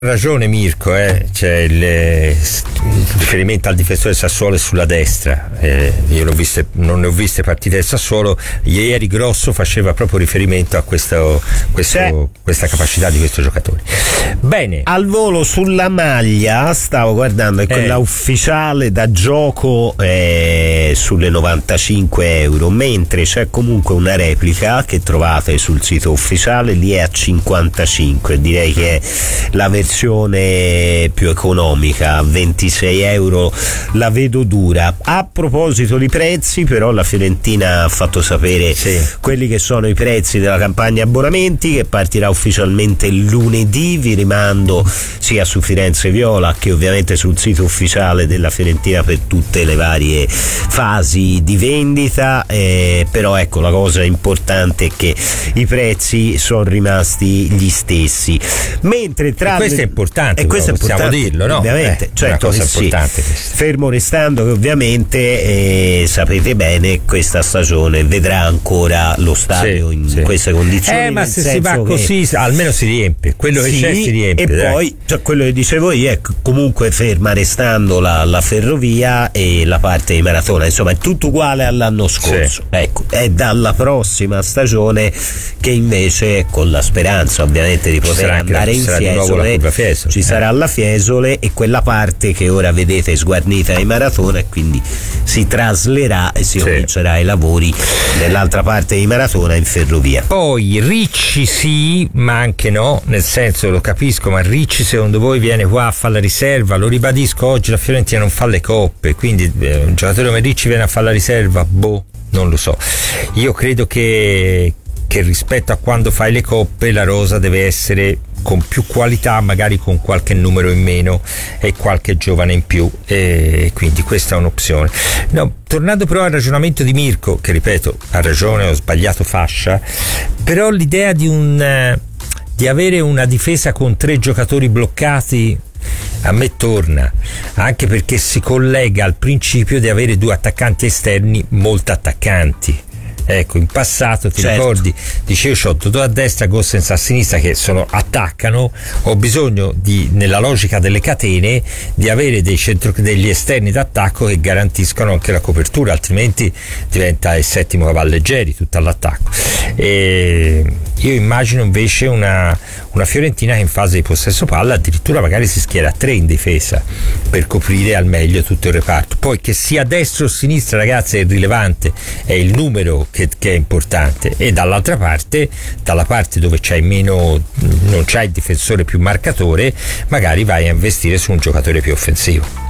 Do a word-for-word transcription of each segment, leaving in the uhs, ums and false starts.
ragione Mirko, eh. C'è il, il riferimento al difensore Sassuolo è sulla destra, eh, io l'ho viste, non ne ho viste partite del Sassuolo. Ieri Grosso faceva proprio riferimento a questo, questo, questa capacità di questo giocatore. Bene, al volo sulla maglia stavo guardando, è quella eh. ufficiale da gioco eh, sulle novantacinque euro, mentre c'è comunque una replica che trovate sul sito ufficiale, lì è a cinquantacinque, direi che è la versione più economica, a ventisei euro la vedo dura. A proposito di prezzi, però, la Fiorentina ha fatto sapere sì. quelli che sono i prezzi della campagna abbonamenti, che partirà ufficialmente lunedì. Vi rimando sia su Firenze Viola che ovviamente sul sito ufficiale della Fiorentina per tutte le varie fasi di vendita, eh, però ecco, la cosa importante è che i prezzi sono rimasti gli stessi, mentre tra le è importante, e questo possiamo è importante, dirlo, no? Ovviamente, eh, certo una cosa che importante sì. Fermo restando che ovviamente eh, sapete bene, questa stagione vedrà ancora lo stadio sì, in sì. queste condizioni. Eh, ma se si va così almeno si riempie, quello sì, che c'è si riempie. E dai. poi cioè, quello che dicevo io è comunque ferma restando la, la ferrovia e la parte di maratona, insomma è tutto uguale all'anno scorso. Sì. Ecco, è dalla prossima stagione che invece, con la speranza ovviamente di poter andare in Fiesole, Fiesole, ci eh. sarà la Fiesole e quella parte che ora vedete sguarnita di maratona, e quindi si traslerà e si sì. comincerà i lavori nell'altra parte di maratona in ferrovia. Poi Ricci sì, ma anche no, nel senso, lo capisco, ma Ricci secondo voi viene qua a fare la riserva? Lo ribadisco, oggi la Fiorentina non fa le coppe, quindi eh, un giocatore come Ricci viene a fare la riserva? Boh, non lo so. Io credo che che rispetto a quando fai le coppe la rosa deve essere con più qualità, magari con qualche numero in meno e qualche giovane in più, e quindi questa è un'opzione. No, tornando però al ragionamento di Mirko, che ripeto ha ragione, ho sbagliato fascia, però l'idea di un di avere una difesa con tre giocatori bloccati a me torna, anche perché si collega al principio di avere due attaccanti esterni molto attaccanti. Ecco, in passato ti certo. ricordi, dicevo, c'ho Totò a destra, Gossens a sinistra che sono attaccano, ho bisogno di, nella logica delle catene, di avere dei centro, degli esterni d'attacco che garantiscono anche la copertura, altrimenti diventa il settimo cavalleggeri tutto all'attacco. E io immagino invece una, una Fiorentina che in fase di possesso palla addirittura magari si schiera a tre in difesa per coprire al meglio tutto il reparto. Poi che sia destra o sinistra, ragazzi, è irrilevante, è il numero che, che è importante, e dall'altra parte, dalla parte dove c'hai meno, non c'hai il difensore più marcatore, magari vai a investire su un giocatore più offensivo.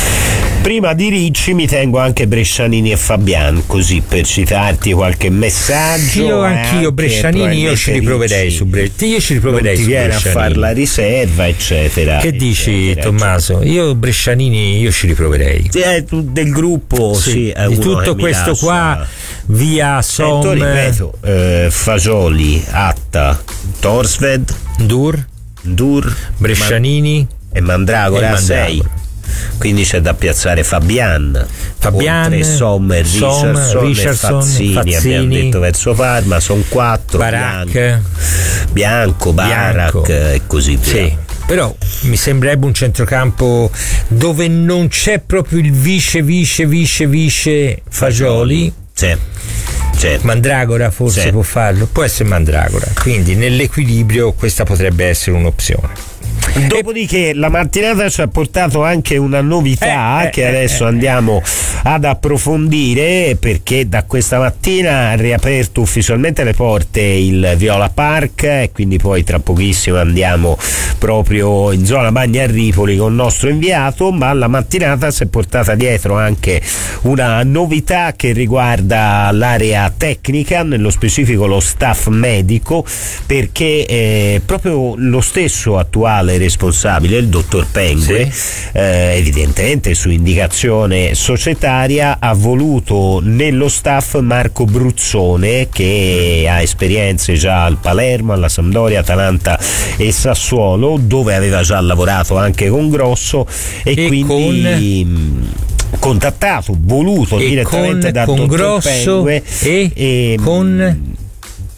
Prima di Ricci mi tengo anche Brescianini e Fabian, così per citarti qualche messaggio. Io anch'io Brescianini, io ci riproverei su Brescianini, io ci riproverei su Brescianini. Ti viene a far la riserva, eccetera. Che eccetera, dici, eccetera. Tommaso? Io Brescianini io ci riproverei. Sì, è del gruppo, sì, sì è di tutto questo lascia... qua via Som, eh, ripeto, eh, Fagioli, Atta, Torsved, Dur, Dur, Brescianini Man- e Mandragora a sei. Quindi c'è da piazzare Fabian, Fabian, Sommer, Richardson, Richardson, Fazzini, Fazzini, abbiamo detto verso Parma, sono quattro, Barak, Bianco, Bianco Barak Bianco. E così via. Sì, però mi sembrerebbe un centrocampo dove non c'è proprio il vice vice vice vice Fagioli. Sì. Certo. Mandragora forse sì. può farlo, può essere Mandragora, quindi nell'equilibrio questa potrebbe essere un'opzione. Dopodiché la mattinata ci ha portato anche una novità eh, che eh, adesso eh, andiamo ad approfondire, perché da questa mattina ha riaperto ufficialmente le porte il Viola Park, e quindi poi tra pochissimo andiamo proprio in zona Bagni a Ripoli con il nostro inviato. Ma la mattinata si è portata dietro anche una novità che riguarda l'area tecnica, nello specifico lo staff medico, perché eh, proprio lo stesso attuale responsabile, il dottor Pengue, sì. eh, evidentemente su indicazione societaria, ha voluto nello staff Marco Bruzzone, che ha esperienze già al Palermo, alla Sampdoria, Atalanta e Sassuolo, dove aveva già lavorato anche con Grosso, e, e quindi con... contattato, voluto e direttamente con, da con dottor Grosso Pengue e, e con...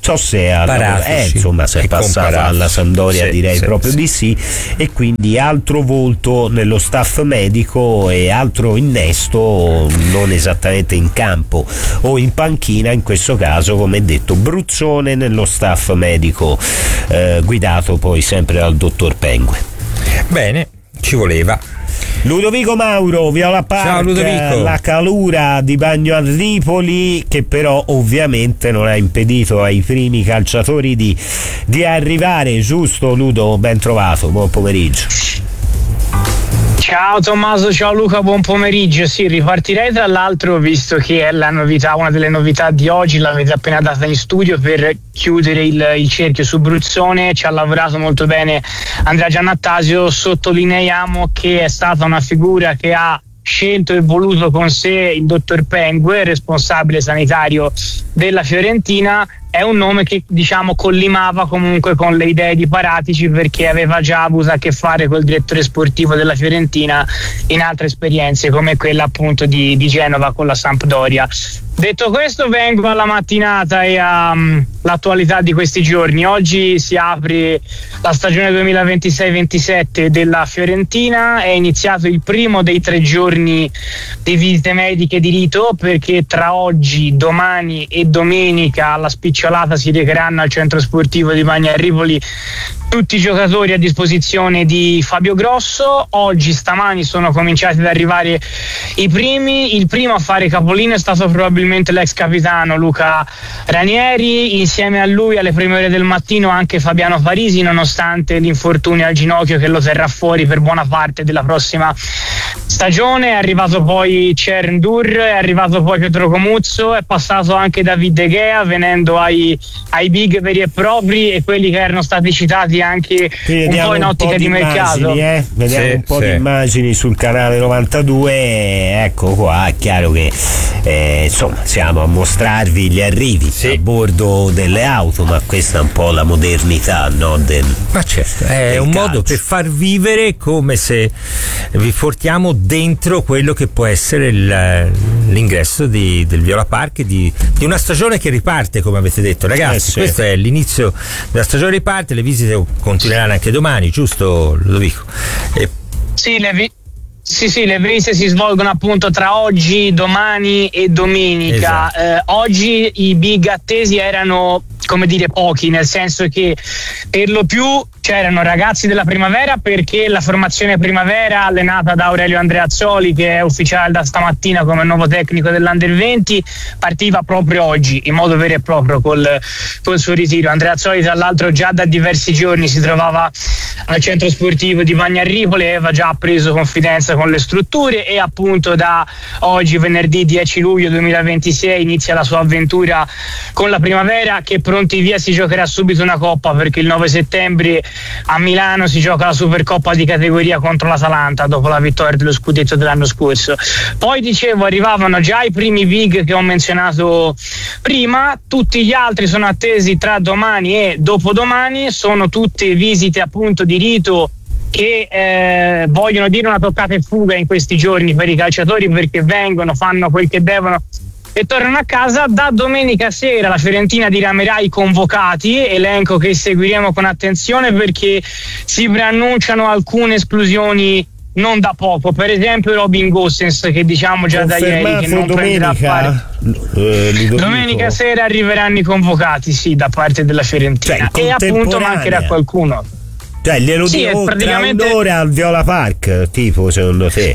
so se alla, eh, insomma se è passata alla Sampdoria, sì, direi sì, proprio sì. di sì, e quindi altro volto nello staff medico e altro innesto non esattamente in campo o in panchina, in questo caso come detto Bruzzone nello staff medico, eh, guidato poi sempre dal dottor Pengue. Bene, ci voleva. Ludovico Mauro, Viola Park, la calura di Bagnoli, che però ovviamente non ha impedito ai primi calciatori di, di arrivare, giusto Ludo? Ben trovato, buon pomeriggio. Ciao Tommaso, ciao Luca, buon pomeriggio. Sì, ripartirei tra l'altro, visto che è la novità, una delle novità di oggi, l'avete appena data in studio, per chiudere il, il cerchio su Bruzzone. Ci ha lavorato molto bene Andrea Giannattasio. Sottolineiamo che è stata una figura che ha scelto e voluto con sé il dottor Pengue, responsabile sanitario della Fiorentina. È un nome che, diciamo, collimava comunque con le idee di Paratici, perché aveva già avuto a che fare col direttore sportivo della Fiorentina in altre esperienze, come quella appunto di, di Genova con la Sampdoria. Detto questo, vengo alla mattinata e all'attualità di questi giorni. Oggi si apre la stagione duemilaventisei ventisette della Fiorentina, è iniziato il primo dei tre giorni di visite mediche di rito, perché tra oggi, domani e domenica alla spicciolata si recheranno al centro sportivo di Bagna Ripoli tutti i giocatori a disposizione di Fabio Grosso. Oggi, stamani, sono cominciati ad arrivare i primi. Il primo a fare capolino è stato probabilmente l'ex capitano Luca Ranieri, insieme a lui alle prime ore del mattino anche Fabiano Parisi, nonostante l'infortunio al ginocchio che lo terrà fuori per buona parte della prossima stagione. È arrivato poi Cern Dur, è arrivato poi Pietro Comuzzo, è passato anche David De Gea, venendo ai, ai big veri e propri, e quelli che erano stati citati anche un po' in ottica di, di mercato. Eh? Vediamo sì, un po' sì. di immagini sul canale novantadue. Ecco qua, è chiaro che eh, insomma siamo a mostrarvi gli arrivi sì. a bordo delle auto, ma questa è un po' la modernità, no? Del, ma certo, è un calcio. Modo per far vivere, come se vi portiamo dentro quello che può essere il, l'ingresso di, del Viola Park, di, di una stagione che riparte, come avete detto ragazzi. Eh sì. Questo è l'inizio della stagione, riparte, le visite continueranno anche domani, giusto Ludovico? E... Sì, le vi- Sì, sì, le visite si svolgono appunto tra oggi, domani e domenica. Esatto. Eh, oggi i big attesi erano, come dire, pochi, nel senso che per lo più c'erano ragazzi della primavera, perché la formazione primavera allenata da Aurelio Andreazzoli, che è ufficiale da stamattina come nuovo tecnico dell'Under venti, partiva proprio oggi in modo vero e proprio col, col suo ritiro. Andreazzoli tra l'altro già da diversi giorni si trovava al centro sportivo di Bagna Ripoli, aveva già preso confidenza con le strutture, e appunto da oggi, venerdì dieci luglio duemilaventisei, inizia la sua avventura con la primavera, che pronti via si giocherà subito una coppa, perché il nove settembre a Milano si gioca la Supercoppa di categoria contro l'Atalanta dopo la vittoria dello scudetto dell'anno scorso. Poi dicevo, arrivavano già i primi big che ho menzionato prima, tutti gli altri sono attesi tra domani e dopodomani, sono tutte visite appunto di rito che eh, vogliono dire una toccata e fuga in questi giorni per i calciatori, perché vengono, fanno quel che devono e tornano a casa. Da domenica sera la Fiorentina diramerà i convocati, elenco che seguiremo con attenzione, perché si preannunciano alcune esclusioni non da poco, per esempio Robin Gosens, che diciamo già da ieri che non prenderà parte. Eh, domenica sera arriveranno i convocati, sì, da parte della Fiorentina, cioè, e appunto mancherà qualcuno. Cioè glielo sì, dico praticamente... tra un'ora al Viola Park, tipo, secondo te?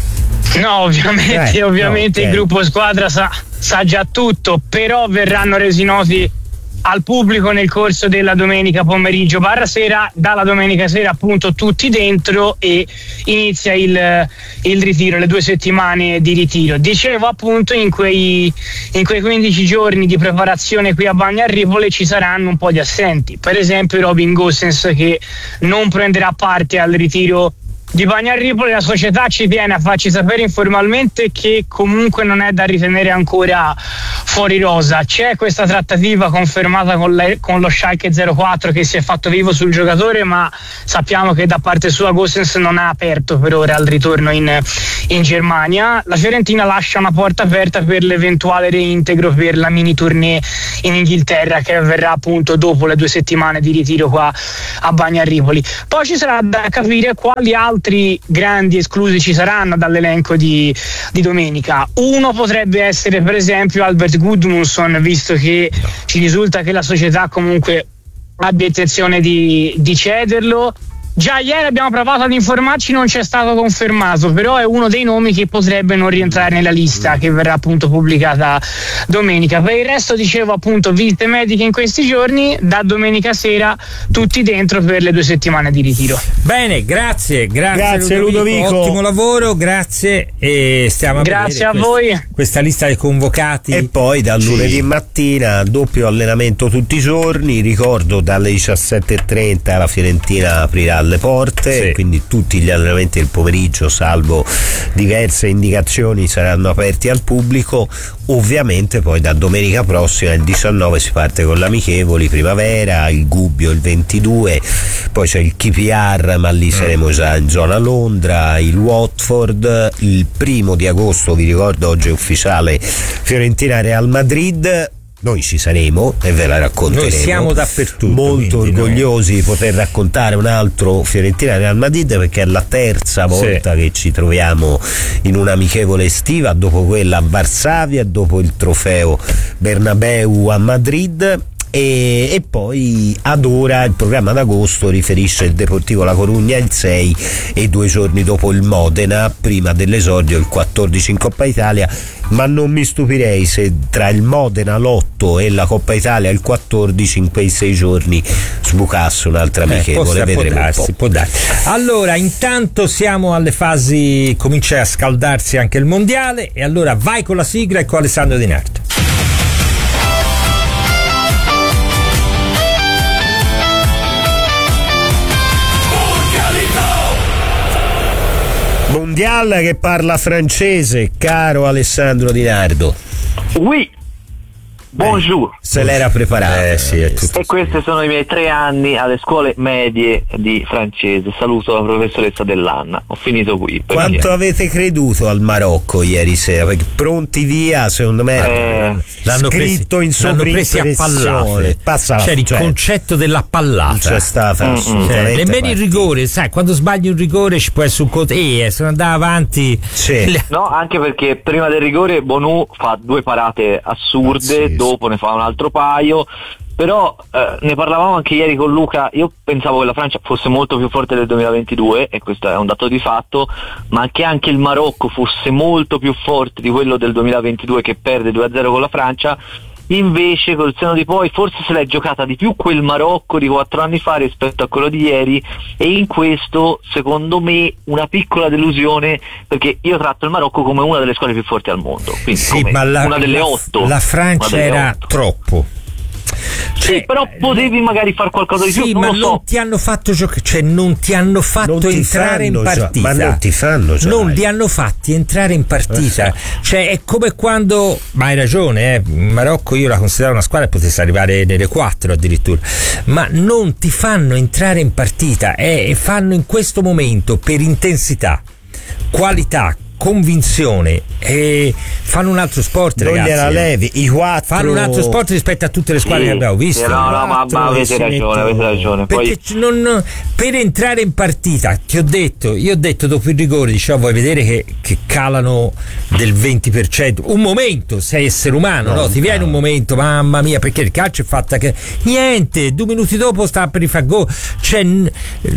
No, ovviamente, eh, ovviamente no, okay. Il gruppo squadra sa, sa già tutto, però verranno resi noti al pubblico nel corso della domenica pomeriggio barra sera. Dalla domenica sera appunto tutti dentro, e inizia il, il ritiro, le due settimane di ritiro. Dicevo appunto, in quei, in quei quindici giorni di preparazione qui a Bagna Ripoli ci saranno un po' di assenti, per esempio Robin Gosens, che non prenderà parte al ritiro di Bagnarripoli la società ci tiene a farci sapere informalmente che comunque non è da ritenere ancora fuori rosa. C'è questa trattativa confermata con, le, con lo Schalke zero quattro che si è fatto vivo sul giocatore, ma sappiamo che da parte sua Gosens non ha aperto per ora il ritorno in, in Germania. La Fiorentina lascia una porta aperta per l'eventuale reintegro per la mini tournée in Inghilterra, che avverrà appunto dopo le due settimane di ritiro qua a Bagnarripoli. Poi ci sarà da capire quali altri grandi esclusi ci saranno dall'elenco di, di domenica. Uno potrebbe essere per esempio Albert Gudmundsson, visto che ci risulta che la società comunque abbia intenzione di, di cederlo. Già ieri abbiamo provato ad informarci, non c'è stato confermato, però è uno dei nomi che potrebbe non rientrare nella lista che verrà appunto pubblicata domenica. Per il resto, dicevo appunto, visite mediche in questi giorni, da domenica sera tutti dentro per le due settimane di ritiro. Bene, grazie, grazie, grazie Ludovico, Ludovico. ottimo lavoro, grazie, e stiamo a grazie a questa, voi. Questa lista dei convocati. E poi dal sì. lunedì mattina doppio allenamento tutti i giorni, ricordo dalle diciassette e trenta la Fiorentina aprirà le porte, sì. quindi tutti gli allenamenti del pomeriggio, salvo diverse indicazioni, saranno aperti al pubblico. Ovviamente poi da domenica prossima, il diciannove, si parte con l'amichevoli Primavera, il Gubbio il ventidue, poi c'è il K P R, ma lì saremo già in zona Londra, il Watford il primo di agosto, vi ricordo oggi è ufficiale, Fiorentina Real Madrid. Noi ci saremo e ve la racconteremo. Noi siamo dappertutto, molto quindi, orgogliosi no? di poter raccontare un altro Fiorentina Real Madrid, perché è la terza volta sì. che ci troviamo in un'amichevole estiva, dopo quella a Varsavia, dopo il trofeo Bernabeu a Madrid. E, e poi ad ora il programma d'agosto riferisce il Deportivo La Corugna il sei e due giorni dopo il Modena, prima dell'esordio il quattordici in Coppa Italia, ma non mi stupirei se tra il Modena l'otto e la Coppa Italia il quattordici in quei sei giorni sbucasse un'altra amichevole, eh, vedremo può darsi, un po'. Può darsi. Allora, intanto siamo alle fasi, comincia a scaldarsi anche il mondiale, e allora vai con la sigla e con Alessandro Di Nardo. Mondiale che parla francese, caro Alessandro Di Nardo. Oui, bonjour. Eh, se l'era preparato. Eh, sì, è tutto E questi sono i miei tre anni alle scuole medie di francese. Saluto la professoressa Dell'Anna. Ho finito qui. Quanto avete creduto al Marocco ieri sera? Perché pronti via, secondo me, eh, l'hanno scritto presi, in l'hanno presi a pallate. Passa, cioè, il cioè, concetto della pallata non c'è stata Mm-mm. assolutamente. Cioè, nemmeno il partita. rigore, sai, quando sbagli un rigore ci può essere un conto. Eh, se non andava avanti. Sì. Le- No, anche perché prima del rigore Bonu fa due parate assurde, Sì, dopo ne fa un altro paio. Però eh, ne parlavamo anche ieri con Luca, io pensavo che la Francia fosse molto più forte del duemilaventidue, e questo è un dato di fatto, ma che anche il Marocco fosse molto più forte di quello del duemilaventidue, che perde due a zero con la Francia. Invece col seno di poi forse se l'è giocata di più quel Marocco di quattro anni fa rispetto a quello di ieri, e in questo secondo me una piccola delusione, perché io tratto il Marocco come una delle squadre più forti al mondo, quindi sì, come ma la, una delle la, otto. la Francia delle era otto. troppo. Sì, però potevi magari fare qualcosa di sì, più, non ma lo so. non ti hanno fatto giocare, cioè non ti hanno fatto Non ti entrare in fanno gio- partita. ma non ti fanno giocare. Non li hanno fatti entrare in partita. Cioè è come quando, ma hai ragione, eh, Marocco io la considero una squadra che potesse arrivare nelle quattro addirittura, ma non ti fanno entrare in partita, eh, e fanno in questo momento per intensità, qualità, convinzione, e fanno un altro sport, Non ragazzi. gliela levi, i quattro Fanno un altro sport rispetto a tutte le squadre Sì, che abbiamo visto. sì, no, no, ma, ma avete si ragione, mettono- avete ragione. Poi Perché non, per entrare in partita, ti ho detto, io ho detto dopo il rigore, dicevo, vuoi vedere che, che calano del venti per cento? Un momento, sei essere umano, no? No, Ti viene no. un momento, mamma mia, perché il calcio è fatta che niente, due minuti dopo sta per rifare gol. Cioè, n-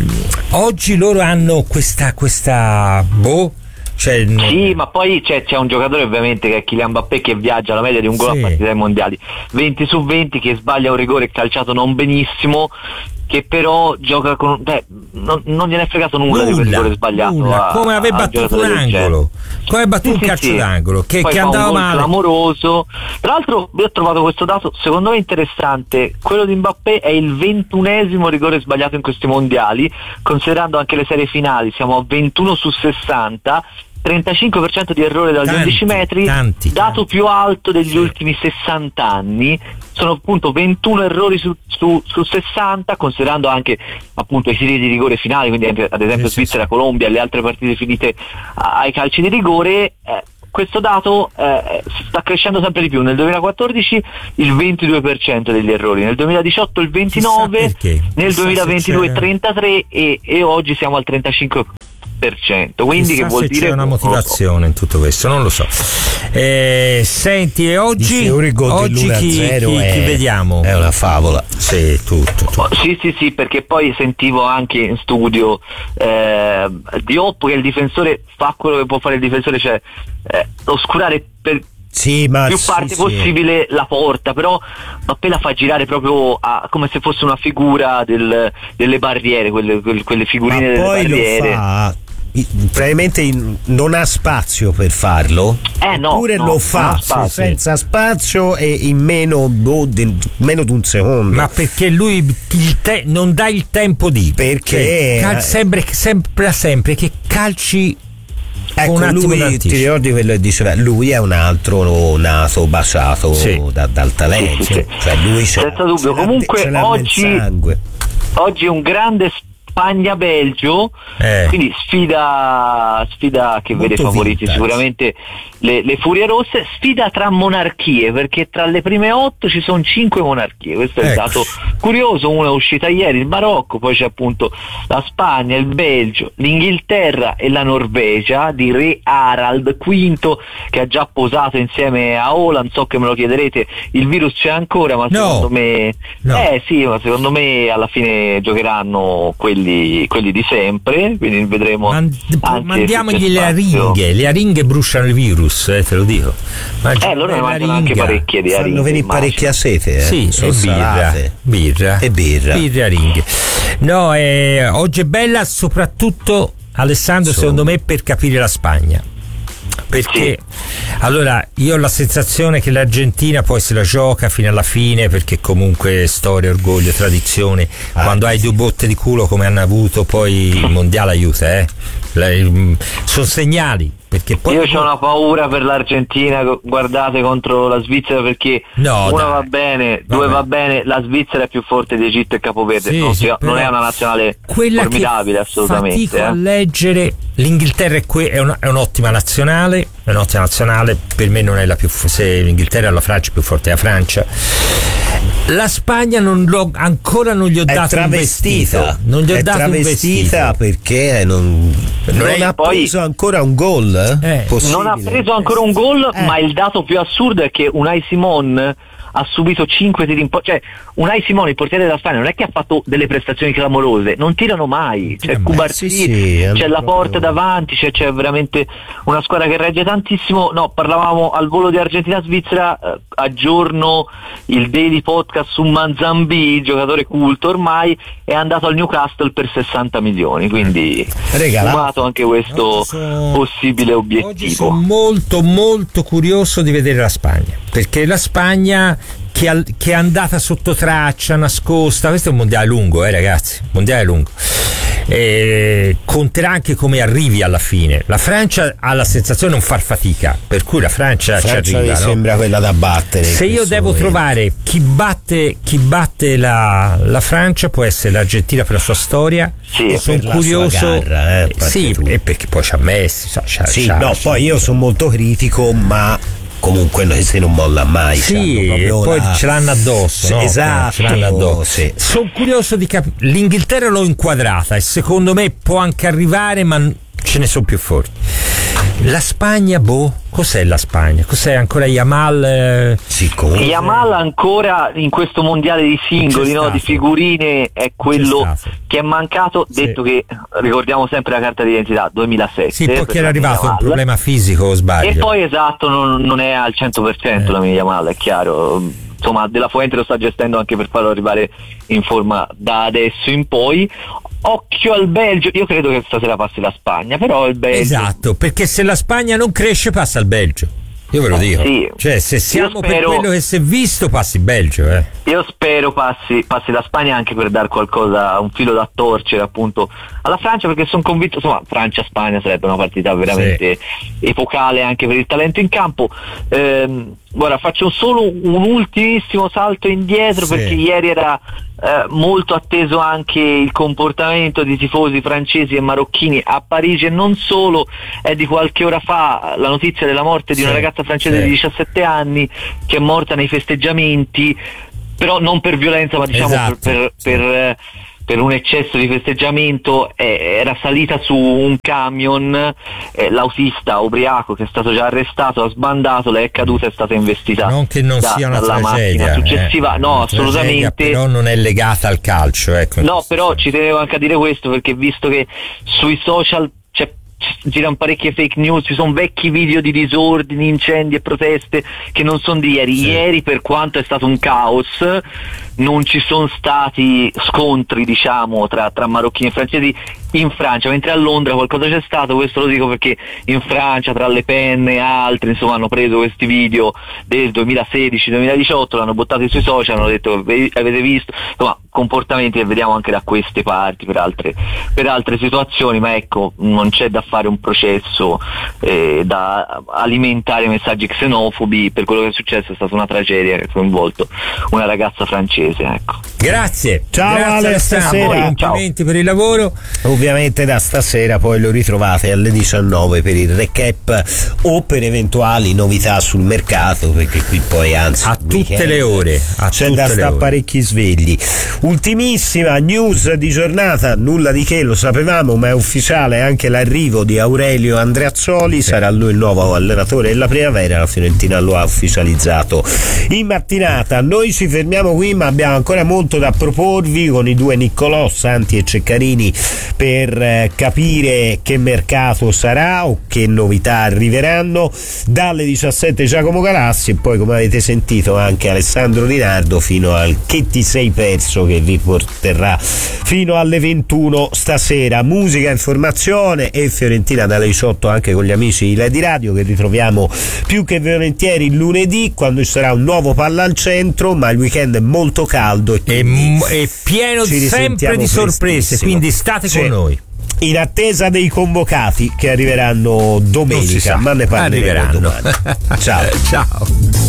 oggi loro hanno questa, questa, boh, cioè, sì, ma poi c'è, c'è un giocatore ovviamente che è Kylian Mbappé, che viaggia alla media di un gol Sì. a partita ai mondiali, venti su venti, che sbaglia un rigore calciato non benissimo, che però gioca con beh, non, non gliene è fregato nulla, nulla di quel rigore sbagliato nulla. A, come aveva battuto un angolo come aveva battuto sì, un calcio sì, d'angolo che, che andava un male, clamoroso. Tra l'altro io ho trovato questo dato secondo me interessante, quello di Mbappé è il ventunesimo rigore sbagliato in questi mondiali, considerando anche le serie finali siamo a ventuno su sessanta, trentacinque per cento di errore dagli tanti, undici metri, tanti, dato tanti. più alto degli sì. ultimi sessanta anni. Sono appunto ventuno errori su, su, su sessanta, considerando anche appunto i tiri di rigore finali, quindi anche, ad esempio sì, Svizzera, sì. Colombia e le altre partite finite ai calci di rigore. Eh, questo dato eh, sta crescendo sempre di più. Nel duemilaquattordici il ventidue per cento degli errori, nel duemiladiciotto il ventinove per cento, nel duemilaventidue il trentatré per cento e, e oggi siamo al trentacinque per cento. Quindi chissà che vuol se dire c'è una motivazione in tutto questo, non lo so. Eh, senti, e oggi, oggi chi, chi, è, chi vediamo? È una favola. Sì, tutto, tutto. Oh, sì, sì, sì, perché poi sentivo anche in studio eh, Diop che il difensore fa quello che può fare il difensore, cioè eh, oscurare per sì, ma più sì, parte sì. possibile la porta, però Mbappé la fa girare proprio a, come se fosse una figura del, delle barriere, quelle, quelle, quelle figurine ma delle poi barriere. Lo fa, probabilmente non ha spazio per farlo, eh, no, oppure no, lo fa spazio, senza spazio e in meno, boh, di, meno di un secondo. Ma perché lui il te, non dà il tempo di perché cioè, cal- sempre, sempre, sempre che calci. Ecco, un attimo lui ti ricordi quello che diceva, lui è un altro nato baciato sì. da, dal talento, sì, sì, sì. Cioè lui senza dubbio. Comunque oggi oggi è un grande Spagna-Belgio, eh. quindi sfida sfida che molto vede favoriti vintage. Sicuramente le, le Furie Rosse, sfida tra monarchie, perché tra le prime otto ci sono cinque monarchie, questo è ecco. il dato curioso. Una è uscita ieri, il Marocco, poi c'è appunto la Spagna, il Belgio, l'Inghilterra e la Norvegia di Re Harald quinto, che ha già posato insieme a Haaland. So che me lo chiederete, il virus c'è ancora, ma no. secondo me no. eh sì, ma secondo me alla fine giocheranno quelli quelli di sempre, quindi vedremo. Mand- mandiamogli le aringhe, le aringhe bruciano il virus, eh, te lo dico. Mangi- eh, loro ne mangiano anche parecchie di aringhe. Fanno venire parecchia sete, eh? Sì, e birra, birra, e birra. Birra e aringhe. No, eh, oggi è bella soprattutto, Alessandro, so. secondo me, per capire la Spagna. Perché sì. allora io ho la sensazione che l'Argentina poi se la gioca fino alla fine, perché comunque storia, orgoglio, tradizione, ah, quando hai due botte di culo come hanno avuto poi il mondiale aiuta, eh? Sono segnali. Perché poi io ho una paura per l'Argentina, guardate, contro la Svizzera, perché no, una dai. va bene, due va bene, la Svizzera è più forte di Egitto e Capoverde, sì, non, sì, non è una nazionale formidabile assolutamente. Fatico eh. a leggere, l'Inghilterra è, que- è, una, è un'ottima nazionale, è un'ottima nazionale, per me non è la più se l'Inghilterra è la Francia è più forte della Francia. La Spagna non l'ho, ancora non gli ho è dato travestita. un vestito. Non gli ho è dato travestita un perché non, non, non ha poi, preso ancora un gol. Eh. Non ha preso ancora un gol, eh. ma il dato più assurdo è che Unai Simon ha subito cinque tiri in porta, cioè Unai Simone, il portiere della Spagna, non è che ha fatto delle prestazioni clamorose, non tirano mai, c'è eh, Cubarsí, sì, sì, c'è la porta davanti, c'è, c'è veramente una squadra che regge tantissimo. No, parlavamo al volo di Argentina-Svizzera, eh, aggiorno il Daily Podcast su Manzambi, giocatore culto ormai, è andato al Newcastle per sessanta milioni, quindi fumato anche questo sono, possibile obiettivo. Oggi sono molto molto curioso di vedere la Spagna, perché la Spagna che, al, che è andata sotto traccia, nascosta, questo è un mondiale lungo, eh ragazzi, mondiale lungo, e conterà anche come arrivi alla fine. La Francia ha la sensazione di non far fatica, per cui la Francia, Francia ci arriva, mi no? sembra quella da battere. Se io devo momento. trovare chi batte chi batte la, la Francia, può essere l'Argentina per la sua storia. Sì, sono curioso, garra, eh, sì, e perché poi c'ha Messi, c'ha, c'ha, sì, c'ha, no, c'ha, poi io sono molto critico, ma comunque noi se non molla mai. Sì, e poi la... ce l'hanno addosso, sì, no? Esatto, ce l'hanno addosso. Sì. Sono curioso di capire. L'Inghilterra l'ho inquadrata e secondo me può anche arrivare, ma ce ne sono più forti. La Spagna, boh, cos'è la Spagna? Cos'è ancora Yamal? Eh... Sì, comunque. Yamal ancora in questo mondiale di singoli, no, di figurine, è quello che è mancato, sì. Detto che ricordiamo sempre la carta d'identità duemilasette. Sì, poi che era arrivato Yamal. Un problema fisico, o sbaglio? E poi esatto, non, non è al cento per cento eh. la mia Yamal, è chiaro. insomma De La Fuente lo sta gestendo anche per farlo arrivare in forma da adesso in poi. Occhio al Belgio, io credo che stasera passi la Spagna, però il Belgio... Esatto, perché se la Spagna non cresce passa il Belgio. Io ve lo dico, sì. Cioè se siamo spero, per quello che si è visto passi il Belgio, eh. Io spero passi, passi la Spagna anche per dar qualcosa, un filo da torcere appunto alla Francia, perché sono convinto, insomma Francia-Spagna sarebbe una partita veramente sì. epocale anche per il talento in campo. Ehm, guarda, faccio solo un ultimissimo salto indietro sì. perché ieri era eh, molto atteso anche il comportamento di tifosi francesi e marocchini a Parigi, e non solo. È di qualche ora fa la notizia della morte di sì. una ragazza francese sì. di diciassette anni che è morta nei festeggiamenti, però non per violenza, ma diciamo esatto. per, per, sì. per, per un eccesso di festeggiamento. Eh, era salita su un camion, eh, l'autista ubriaco che è stato già arrestato ha sbandato, lei è caduta e è stata investita. Non che non da, sia una dalla tragedia macchina successiva, eh, no assolutamente, però non è legata al calcio, ecco. No, però ci tenevo anche a dire questo, perché visto che sui social girano parecchie fake news, ci sono vecchi video di disordini, incendi e proteste che non sono di ieri. Sì. Ieri, per quanto è stato un caos, non ci sono stati scontri, diciamo, tra, tra marocchini e francesi in Francia, mentre a Londra qualcosa c'è stato. Questo lo dico perché in Francia, tra Le Pen e altri, insomma, hanno preso questi video del duemilasedici duemiladiciotto, l'hanno buttati sui social, hanno detto avete visto, insomma, comportamenti che vediamo anche da queste parti per altre, per altre situazioni. Ma ecco, non c'è da fare un processo eh, da alimentare messaggi xenofobi. Per quello che è successo è stata una tragedia che ha coinvolto una ragazza francese, ecco. Grazie, ciao grazie Ale, stasera. Complimenti per il lavoro. Ovviamente da stasera poi lo ritrovate alle diciannove per il recap o per eventuali novità sul mercato, perché qui poi anzi a tutte le ore a c'è da stare parecchi svegli. Ultimissima news di giornata, nulla di che, lo sapevamo, ma è ufficiale anche l'arrivo di Aurelio Andreazzoli, sì. sarà lui il nuovo allenatore della primavera, la Fiorentina lo ha ufficializzato in mattinata. Noi ci fermiamo qui, ma abbiamo ancora molto da proporvi con i due Niccolò, Santi e Ceccarini, per eh, capire che mercato sarà o che novità arriveranno. Dalle diciassette Giacomo Galassi, e poi, come avete sentito, anche Alessandro Di Nardo fino al Che ti sei perso, che vi porterà fino alle ventuno stasera. Musica, informazione e Fiorentina dalle diciotto anche con gli amici di Lady Radio, che ritroviamo più che volentieri il lunedì, quando ci sarà un nuovo Palla al Centro, ma il weekend è molto caldo e, e, e pieno sempre di sorprese, quindi state sì. con noi. In attesa dei convocati che arriveranno domenica, ma ne parleremo domani. Ciao. Ciao.